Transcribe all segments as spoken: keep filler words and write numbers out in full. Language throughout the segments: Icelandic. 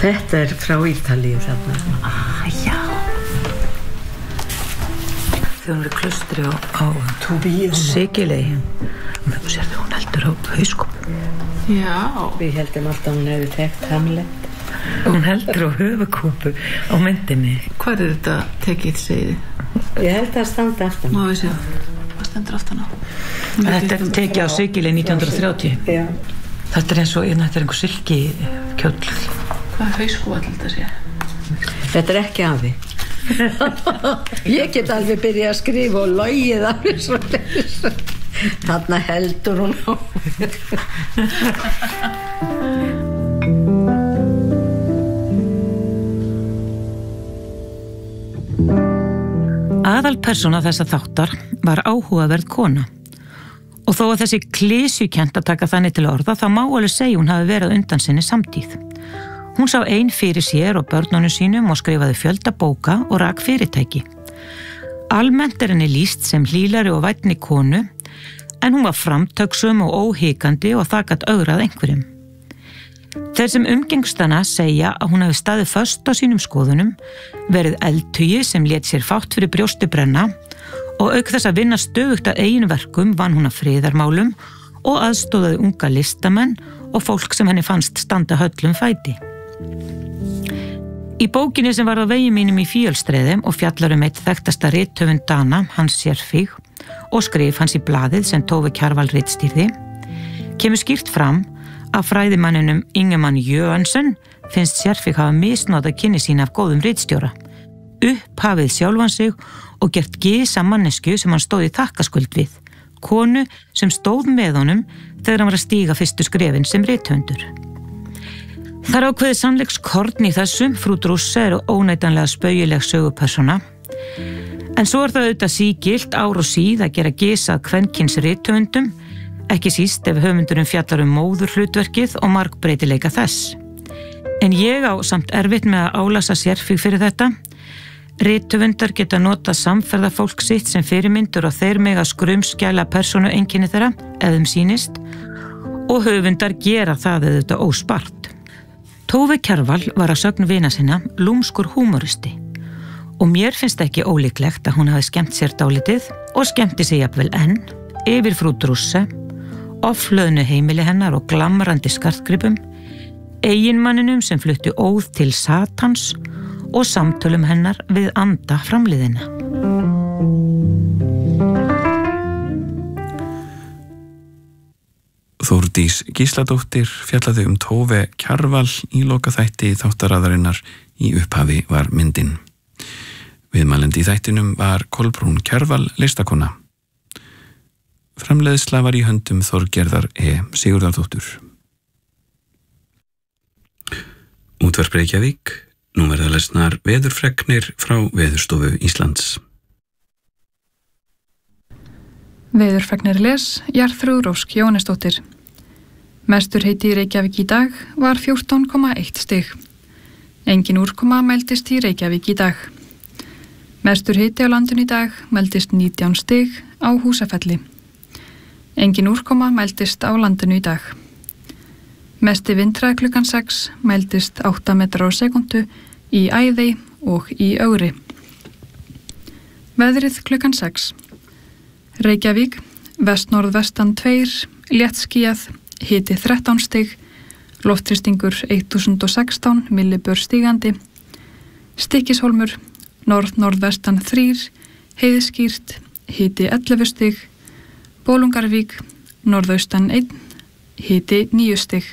Þetta er frá Ítalíu þarna. Ah, já. Þegar hún er klustri á, á Sikiley. Sérðu, hún heldur á hauskúpu. Já. Við heldum alltaf hún hefði þekkt Hamlet. Hún heldur á höfukúpu á myndinni. Hvað er þetta tekið, segið? Ég held að standa aftan. Má við sjá. Hvað stendur aftan á? Þetta er tekið á Sikiley nítján hundruð þrjátíu. Já. Þetta er eins og, þetta er einhver silki kjóll. Hvað er hauskúpa til þetta sé? Þetta er ekki afi. Ég get alveg byrjað að skrifa og logið alveg svo leys. Þarna heldur hún á. Aðalpersóna þessa þáttar var áhugaverð kona. Og þó að þessi klisjukennt að taka þannig til orða, þá má alveg segja hún hafi verið undan sinni samtíð. Hún sá ein fyrir sér og börnunum sínum og skrifaði fjölda bóka og rak fyrirtæki. Almennt er henni lýst sem hlýlari og vænni konu, en hún var framtöksum og óhikandi og það gat ögrað einhverjum. Þeir sem umgengst hana segja að hún hafi staðið föst á sínum skoðunum, verið eldhugi sem lét sér fátt fyrir brjósti brenna og auk þess að vinna stöðugt að eigin verkum vann hún að friðarmálum og aðstóðaði unga listamenn og fólk sem henni fannst standa höllum fæti. Í bókinni sem var á vegi mínum í Fíölstræðum og fjallar um eitt þekktasta rithöfund Dana, Hans Sérfig, og skrif hans í blaðið sem Tove Kjarval ritstýrði, kemur skýrt fram að fræðimanninum Ingemann Jöhansen finnst Sérfig hafa misnotað kynni sín af góðum ritstjóra, upphafið sjálfan sig og gert gisa mannesku sem hann stóð í þakkaskuld við, konu sem stóð með honum þegar hann var að stíga fyrstu skrefin sem rithöfundur. Það er ákveðið sannleikskorn í þessum, frú Drusse er óneitanlega spaugileg sögupersona, en svo er það auðvitað sígilt ár og síð að gera gisa að kvenkyns rithöfundum, ekki síst ef höfundurinn fjallar um móðurhlutverkið og margbreytileika þess. En ég á samt erfitt með að álasa Sérfig fyrir þetta. Rithöfundar geta notað samferðafólk sitt sem fyrirmyndur og þeir mega skrumskæla persónu einkenni þeirra, ef þeim sýnist, og höfundar gera það auðvitað óspart. Tove Kjarval var að sögn vina sinna lúmskur húmoristi og mér finnst ekki ólíklegt að hún hafi skemmt sér dálítið og skemmti sig jafnvel enn yfir frú Drusse, offlöðnu heimili hennar og glamrandi skartgripum, eiginmanninum sem flutti óð til Satans og samtölum hennar við anda framliðina. Þórdís Gísladóttir fjallaði um Tove Kjarval í lokaþætti þáttaraðarinnar í upphafi var myndin. Viðmælandi í þættinum var Kolbrún Kjarval listakona. Framleiðsla var í höndum Þorgerðar E. Sigurðardóttur. Útvarp Reykjavík, nú verða lesnar veðurfregnir frá Veðurstofu Íslands. Veðurfregnir les Jarþrúður Ósk Jóhannesdóttir. Mestur hiti í Reykjavík í dag var fjórtán komma eitt stig. Engin úrkoma mældist í Reykjavík í dag. Mestur hiti á landinu í dag mældist nítján stig á Húsafelli. Engin úrkoma mældist á landinu í dag. Mesti vindhraði klukkan sex mældist átta metrar á sekúndu í Æðey og í Ögri. Veðrið klukkan sex. Reykjavík, vestnorðvestan tveir, léttskýjað, hiti þrettán stig, loftþrýstingur þúsund og sextán millibör stígandi, Stykkishólmur, norð-norðvestan þrír, heiðskýrt, hiti ellefu stig, Bolungarvík, norðaustan einn, hiti níu stig.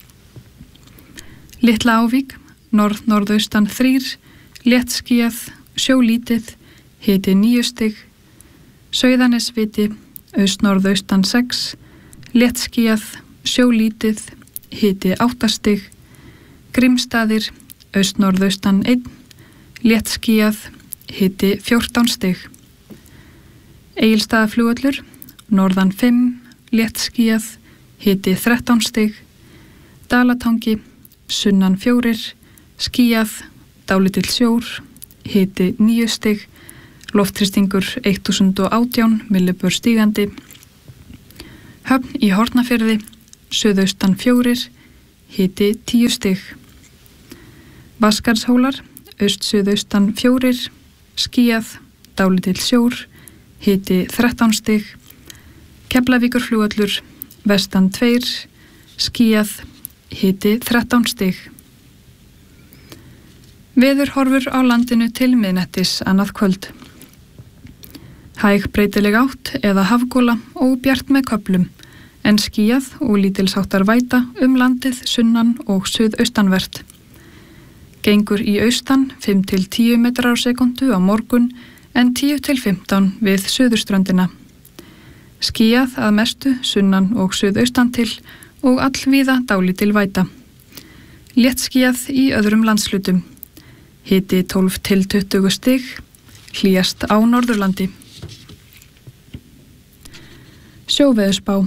Litla Ávík, norð-norðaustan þrír, léttskýjað, sjólítið, hiti níu stig, Sauðanesviti, aust-norðaustan sex, léttskýjað, sjólítið, hiti átta stig, Grímsstaðir, aust-norðaustan einn, léttskýjað, hiti fjórtán stig. Egilsstaðaflugvöllur, norðan fimm, léttskýjað, hiti þrettán stig, Dalatangi, sunnan fjórir, skýjað, dálítill sjór, hiti níu stig, loftþrýstingur þúsund og átján millibör stígandi, Höfn í Hornafirði, suðaustan fjórir, hiti tíu stig. Vatnskarðshólar, aust-suðaustan fjórir, skýjað, dálítill sjór, hiti þrettán stig, Keflavíkurflugvöllur, vestan tveir, skýjað, hiti þrettán stig. Veðurhorfur á landinu til miðnættis annað kvöld. Hæg breytileg átt eða hafgóla og bjart með köflum, en skýjað og lítilsháttar væta um landið sunnan og suðaustanvert. Gengur í austan fimm til tíu metrar á sekundu á morgun en tíu til fimmtán við suðurströndina. Skýjað að mestu sunnan og suðaustan til og allvíða dálítil væta. Léttskýjað í öðrum landslutum. Hiti tólf til tuttugu stig, hlýjast á Norðurlandi. Sjóveðurspá.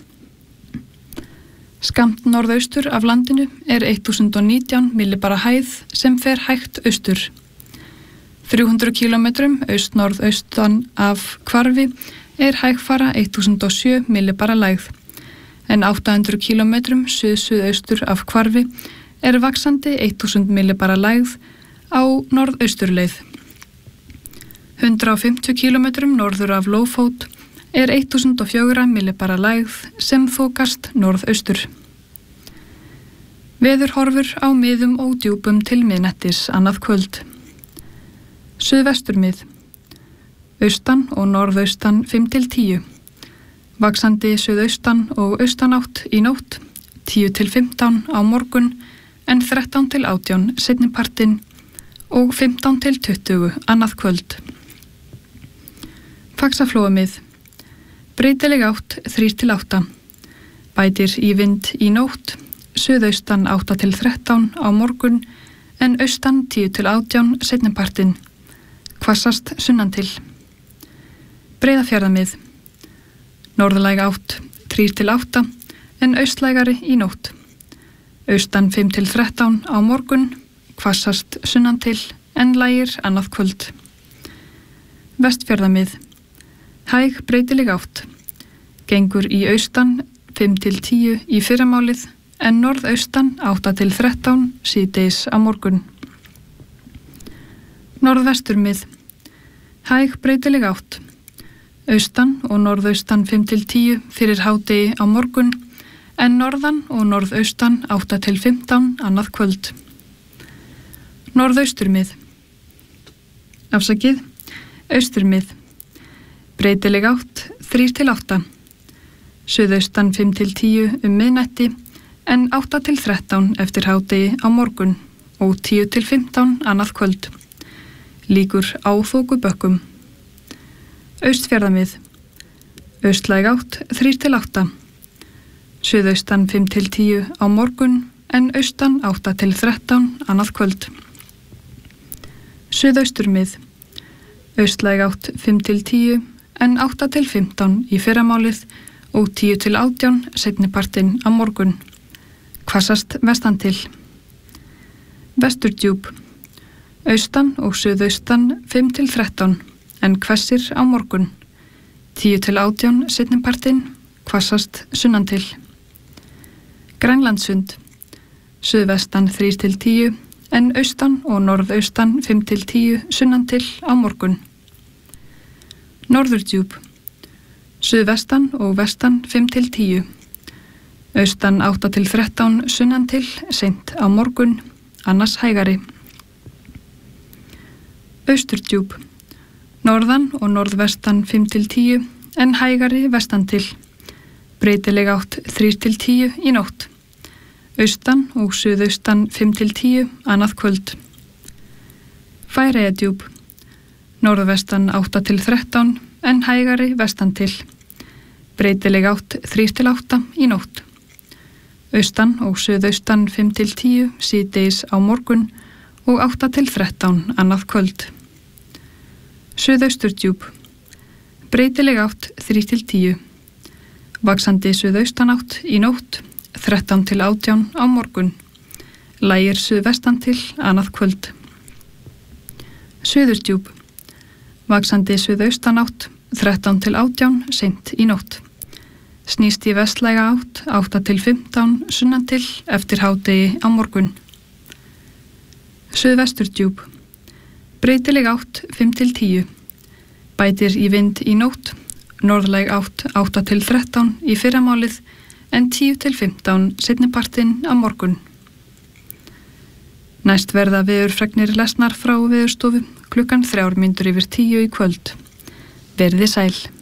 Skammt norðaustur af landinu er þúsund og nítján millibara hæð sem fer hægt austur. þrjú hundruð kílómetrum aust-norðaustan af Hvarfi er hægfara þúsund og sjö millibara lægð, en átta hundruð kílómetrum suð-suðaustur af Hvarfi er vaxandi þúsund millibara lægð á norðausturleið. hundrað og fimmtíu kílómetrum norður af Lófót er þúsund og fjögur millibara lægð sem þokast norðaustur. Veðurhorfur á miðum og djúpum til miðnættis annað kvöld. Suðvesturmið. Austan og norðaustan fimm til tíu. Vaxandi suðaustan og austanátt í nótt, tíu til fimmtán á morgun, en þrettán til átján seinnipartinn og fimmtán til tuttugu annað kvöld. Faxaflóamið. Breytileg átt þrír til átta. Bætir í vind í nótt, suðaustan átta til þrettán á morgun, en austan tíu til átján seinnipartinn. Hvassast sunnan til. Breiðafjarðamið. Norðlæg átt þrír til átta, en austlægari í nótt. Austan fimm til þrettán á morgun, hvassast sunnan til, en lægir annað kvöld. Vestfjarðamið. Hæg breytileg átt. Gengur í austan fimm til tíu í fyrramálið, en norðaustan átta til þrettán síðdegis á morgun. Norðvesturmið. Hæg breytileg átt. Austan og norðaustan fimm til tíu fyrir hádegi á morgun, en norðan og norðaustan átta til fimmtán annað kvöld. Norðausturmið. Afsakið. Austurmið. Breytileg átt þrír til átta. Suðaustan fimm til tíu um miðnætti, en átta til þrettán eftir hádegi á morgun og tíu til fimmtán annað kvöld. Líkur á þokubökkum. Austfjarðamið. Austlæg átt þrír til átta. Suðaustan fimm til tíu á morgun, en austan átta til þrettán annað kvöld. Suðausturmið. Austlæg átt fimm til tíu, en átta til fimmtán í fyrramálið og tíu til átján seinnipartinn á morgun. Hvassast vestan til. Vesturdjúp. Austan og suðaustan fimm til þrettán, en hvessir á morgun. tíu til átján seinnipartinn, hvassast sunnan til. Grænlandssund. Suðvestan þrír til tíu, en austan og norðaustan fimm til tíu sunnan til á morgun. Norðurdjúp. Suðvestan og vestan fimm til tíu. Austan átta til þrettán sunnan til seint á morgun, annars hægari. Austurdjúp. Norðan og norðvestan fimm til tíu, en hægari vestan til. Breytileg átt þrír til tíu í nótt. Austan og suðaustan fimm til tíu annað kvöld. Færeyjadjúp. Norðvestan átta til þrettán, en hægari vestan til. Breytileg átt þrír til átta í nótt. Austan og suðaustan fimm til tíu síðdegis á morgun og átta til þrettán annað kvöld. Suðausturdjúp. Breytileg átt þrír til tíu. Vaxandi suðaustanátt í nótt, þrettán til átján á morgun. Lægir suðvestan til annað kvöld. Suðurdjúp. Vaxandi suðaustanátt, þrettán til átján seint í nótt. Snýst í vestlæga átt, átta til fimmtán sunnan til eftir hádegi á morgun. Suðvesturdjúp. Breytileg átt fimm til tíu. Bætir í vind í nótt. Norðlæg átt átta til þrettán í fyrramálið en tíu til fimmtán seinnipartinn á morgun. Næst verða veðurfregnir lesnar frá Veðurstofu klukkan þrjár mínútur yfir tíu í kvöld. Verið sæl.